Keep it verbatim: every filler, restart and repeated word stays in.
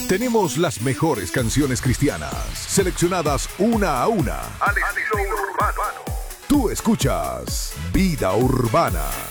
Tenemos las mejores canciones cristianas, seleccionadas una a una, al estilo urbano. Tú escuchas Vida Urbana.